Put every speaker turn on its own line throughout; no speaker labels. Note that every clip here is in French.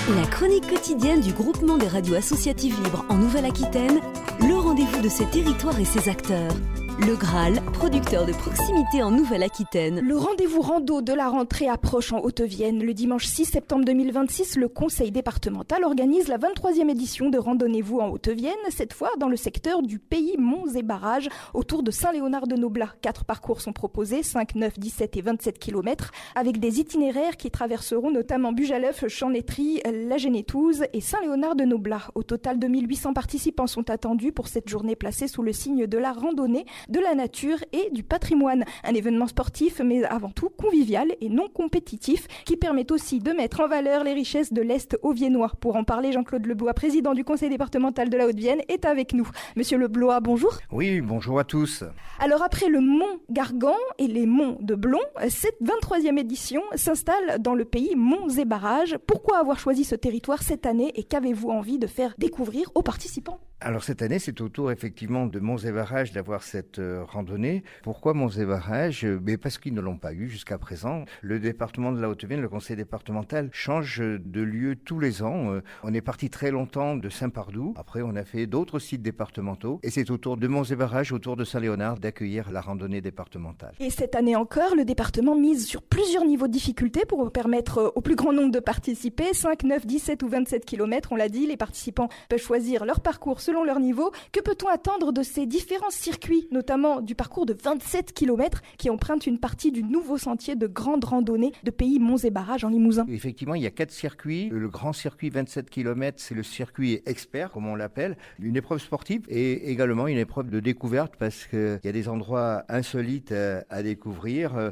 La chronique quotidienne du groupement des radios associatives libres en Nouvelle-Aquitaine, le rendez-vous de ses territoires et ses acteurs. Le Graal, producteur de proximité en Nouvelle-Aquitaine.
Le rendez-vous rando de la rentrée approche en Haute-Vienne. Le dimanche 6 septembre 2026, le conseil départemental organise la 23e édition de Randonnez-vous en Haute-Vienne, cette fois dans le secteur du pays Monts et Barrages, autour de Saint-Léonard-de-Noblat. 4 parcours sont proposés, 5, 9, 17 et 27 km, avec des itinéraires qui traverseront notamment Bujaleuf, Champnétry, La Génétouze et Saint-Léonard-de-Noblat. Au total, 2800 participants sont attendus pour cette journée placée sous le signe de la randonnée, de la nature et du patrimoine. Un événement sportif, mais avant tout convivial et non compétitif, qui permet aussi de mettre en valeur les richesses de l'Est haut-viennois. Pour en parler, Jean-Claude Leblois, président du conseil départemental de la Haute-Vienne, est avec nous. Monsieur Leblois, bonjour.
Oui, bonjour à tous.
Alors après le mont Gargan et les monts de Blon, cette 23e édition s'installe dans le pays Monts et Barrages. Pourquoi avoir choisi ce territoire cette année et qu'avez-vous envie de faire découvrir aux participants ?
Alors cette année, c'est au tour effectivement de Monts et Barrages d'avoir cette randonnée. Pourquoi Monts et Barrages ? Parce qu'ils ne l'ont pas eu jusqu'à présent. Le département de la Haute-Vienne, le conseil départemental, change de lieu tous les ans. On est parti très longtemps de Saint-Pardoux. Après, on a fait d'autres sites départementaux. Et c'est au tour de Monts et Barrages, autour de Saint-Léonard, d'accueillir la randonnée départementale.
Et cette année encore, le département mise sur plusieurs niveaux de difficulté pour permettre au plus grand nombre de participer. 5, 9, 17 ou 27 km, on l'a dit, les participants peuvent choisir leur parcours selon leur niveau. Que peut-on attendre de ces différents circuits, notamment du parcours de 27 km qui emprunte une partie du nouveau sentier de grande randonnée de pays Monts et Barrages en Limousin?
Effectivement, il y a 4 circuits. Le grand circuit 27 km, c'est le circuit expert, comme on l'appelle. Une épreuve sportive et également une épreuve de découverte parce qu'il y a des endroits insolites à découvrir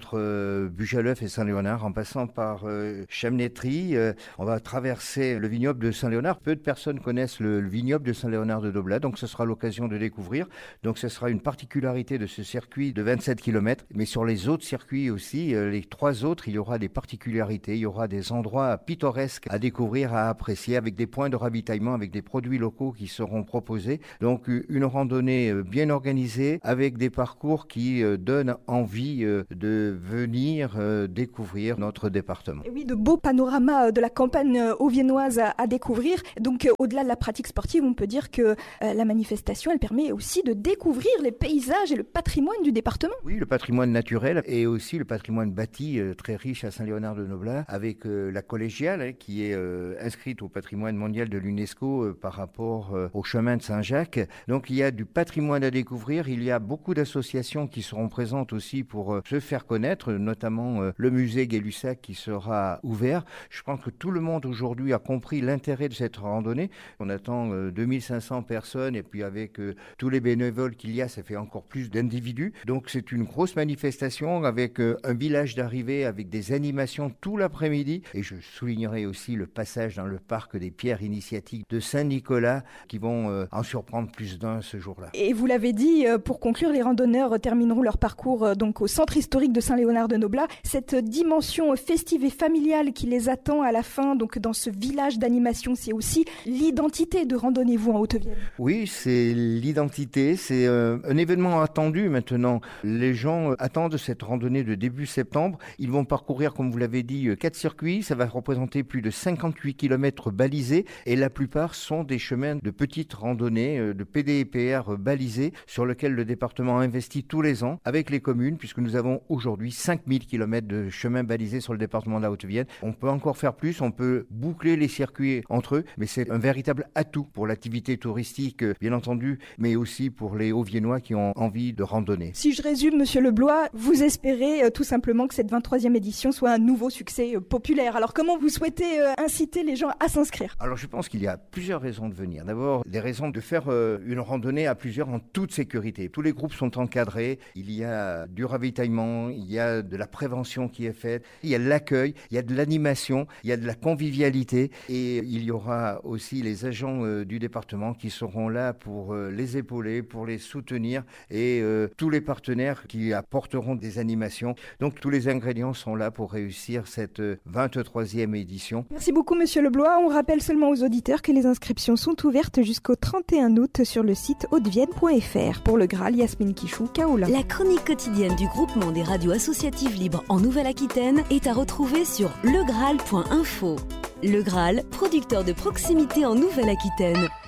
entre Bujaleuf et Saint-Léonard en passant par Champnétry. On va traverser le vignoble de Saint-Léonard. Peu de personnes connaissent le vignoble de Saint-Léonard-de-Noblat, donc ce sera l'occasion de découvrir. Donc ce sera une particularité de ce circuit de 27 km, mais sur les autres circuits aussi, les 3 autres, il y aura des particularités, il y aura des endroits pittoresques à découvrir, à apprécier, avec des points de ravitaillement, avec des produits locaux qui seront proposés. Donc une randonnée bien organisée, avec des parcours qui donnent envie de venir découvrir notre département.
Et oui, de beaux panoramas de la campagne haut-viennoise à découvrir. Donc au-delà de la pratique sportive, on peut dire que la manifestation, elle permet aussi de découvrir les paysages et le patrimoine du département.
Oui, le patrimoine naturel et aussi le patrimoine bâti très riche à Saint-Léonard-de-Noblat avec la collégiale qui est inscrite au patrimoine mondial de l'UNESCO par rapport au chemin de Saint-Jacques. Donc il y a du patrimoine à découvrir, il y a beaucoup d'associations qui seront présentes aussi pour se faire connaître, notamment le musée Gay-Lussac qui sera ouvert. Je pense que tout le monde aujourd'hui a compris l'intérêt de cette randonnée. On attend 2500 personnes et puis avec tous les bénévoles qu'il y a, ça fait encore plus d'individus. Donc c'est une grosse manifestation avec un village d'arrivée, avec des animations tout l'après-midi. Et je soulignerai aussi le passage dans le parc des pierres initiatiques de Saint-Nicolas qui vont en surprendre plus d'un ce jour-là.
Et vous l'avez dit, pour conclure, les randonneurs termineront leur parcours donc au centre historique de Saint-Léonard-de-Noblat. Cette dimension festive et familiale qui les attend à la fin, donc dans ce village d'animation, c'est aussi l'identité de Randonnez-vous en Haute-Vienne.
Oui, c'est l'identité, c'est un événement attendu maintenant. Les gens attendent cette randonnée de début septembre. Ils vont parcourir, comme vous l'avez dit, 4 circuits. Ça va représenter plus de 58 km balisés et la plupart sont des chemins de petites randonnées, de PDPR balisés sur lesquels le département investit tous les ans avec les communes puisque nous avons aujourd'hui 5000 km de chemins balisés sur le département de la Haute-Vienne. On peut encore faire plus, on peut boucler les circuits entre eux, mais c'est un véritable atout pour l'activité touristique, bien entendu, mais aussi pour les Hauts-Viennois qui ont envie de randonner.
Si je résume, Monsieur Leblois, vous espérez tout simplement que cette 23e édition soit un nouveau succès populaire. Alors comment vous souhaitez inciter les gens à s'inscrire ?
Alors je pense qu'il y a plusieurs raisons de venir. D'abord, des raisons de faire une randonnée à plusieurs en toute sécurité. Tous les groupes sont encadrés, il y a du ravitaillement, il y a de la prévention qui est faite, il y a de l'accueil, il y a de l'animation, il y a de la convivialité et il y aura aussi les agents du département qui seront là pour les épauler, pour les soutenir et tous les partenaires qui apporteront des animations. Donc tous les ingrédients sont là pour réussir cette 23e édition.
Merci beaucoup Monsieur Leblois. On rappelle seulement aux auditeurs que les inscriptions sont ouvertes jusqu'au 31 août sur le site hautevienne.fr. Pour le Graal, Yasmine Kichou, Kaola.
La chronique quotidienne du groupement des radios associatives libres en Nouvelle-Aquitaine est à retrouver sur legraal.info. Le Graal, producteur de proximité en Nouvelle-Aquitaine.